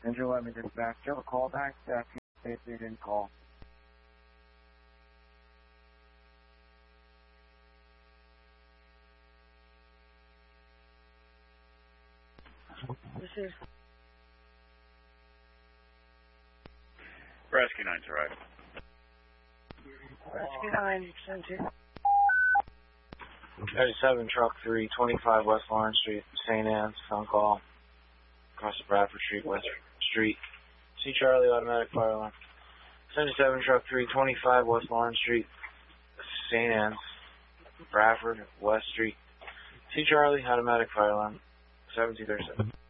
Angel 11 dispatch. Do you have a call back that you didn't call? This is Rescue 9's arrived. Rescue 9, send to 37 Truck 3, 25 West Lawrence Street, St. Anne's, phone call. Across the Bradford Street, West Street. C. Charlie, automatic fire alarm. 77 Truck 3, 25 West Lawrence Street, St. Anne's, Bradford, West Street. C. Charlie, automatic fire alarm. 1737.